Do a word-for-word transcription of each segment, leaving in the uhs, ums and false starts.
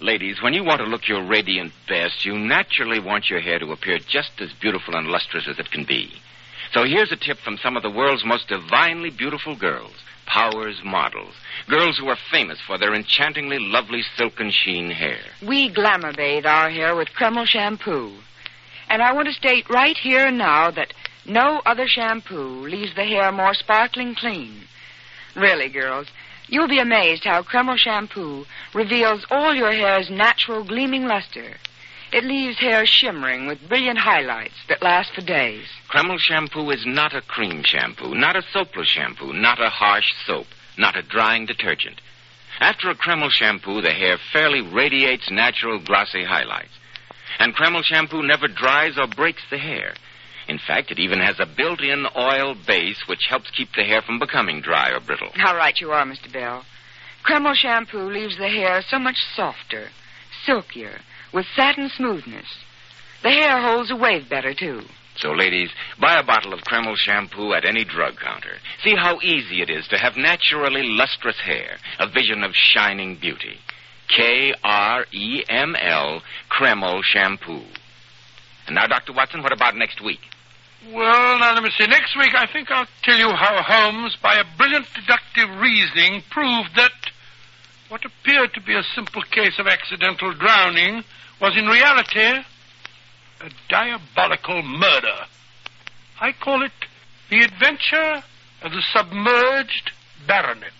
Ladies, when you want to look your radiant best, you naturally want your hair to appear just as beautiful and lustrous as it can be. So here's a tip from some of the world's most divinely beautiful girls, Powers models. Girls who are famous for their enchantingly lovely silken sheen hair. We glamour bathe our hair with Kreml shampoo. And I want to state right here and now that no other shampoo leaves the hair more sparkling clean. Really, girls, you'll be amazed how Kreml shampoo reveals all your hair's natural gleaming luster. It leaves hair shimmering with brilliant highlights that last for days. Kreml shampoo is not a cream shampoo, not a soapless shampoo, not a harsh soap, not a drying detergent. After a Kreml shampoo, the hair fairly radiates natural glossy highlights. And Kreml shampoo never dries or breaks the hair. In fact, it even has a built-in oil base which helps keep the hair from becoming dry or brittle. How right you are, Mister Bell. Kreml shampoo leaves the hair so much softer, silkier, with satin smoothness. The hair holds a wave better, too. So, ladies, buy a bottle of Kreml shampoo at any drug counter. See how easy it is to have naturally lustrous hair, a vision of shining beauty. K R E M L, Kreml shampoo. And now, Doctor Watson, what about next week? Well, now, let me see. Next week, I think I'll tell you how Holmes, by a brilliant deductive reasoning, proved that what appeared to be a simple case of accidental drowning was in reality a diabolical murder. I call it The Adventure of the Submerged Baronet.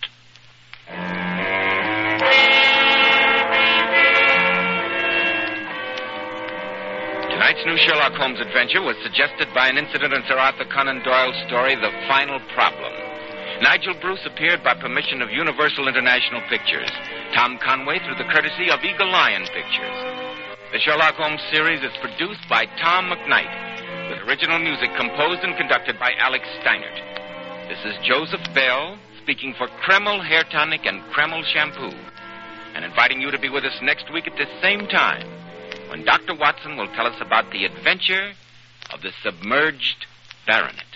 Tonight's new Sherlock Holmes adventure was suggested by an incident in Sir Arthur Conan Doyle's story, The Final Problem. Nigel Bruce appeared by permission of Universal International Pictures. Tom Conway through the courtesy of Eagle Lion Pictures. The Sherlock Holmes series is produced by Tom McKnight, with original music composed and conducted by Alex Steinert. This is Joseph Bell, speaking for Kreml Hair Tonic and Kreml Shampoo, and inviting you to be with us next week at this same time, when Doctor Watson will tell us about the adventure of the submerged baronet.